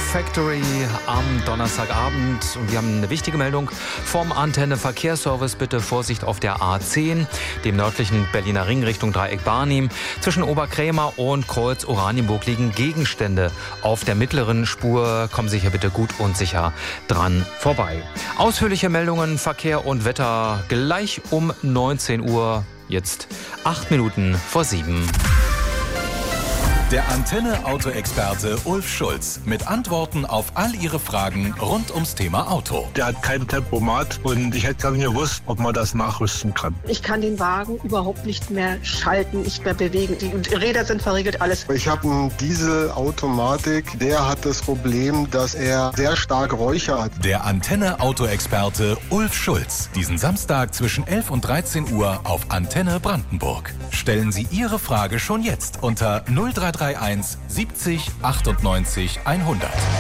Factory am Donnerstagabend. Und wir haben eine wichtige Meldung vom Antenne Verkehrsservice. Bitte Vorsicht auf der A10, dem nördlichen Berliner Ring Richtung Dreieck Barnim. Zwischen Oberkrämer und Kreuz Oranienburg liegen Gegenstände auf der mittleren Spur. Kommen Sie hier bitte gut und sicher dran vorbei. Ausführliche Meldungen, Verkehr und Wetter gleich um 19 Uhr. Jetzt 8 Minuten vor 7. Der Antenne-Auto-Experte Ulf Schulz mit Antworten auf all Ihre Fragen rund ums Thema Auto. Der hat kein Tempomat und ich hätte gar nicht gewusst, ob man das nachrüsten kann. Ich kann den Wagen überhaupt nicht mehr schalten, nicht mehr bewegen. Die Räder sind verriegelt, alles. Ich habe einen Dieselautomatik, der hat das Problem, dass er sehr stark Räucher hat. Der Antenne-Auto-Experte Ulf Schulz. Diesen Samstag zwischen 11 und 13 Uhr auf Antenne Brandenburg. Stellen Sie Ihre Frage schon jetzt unter 0331 70 98 100.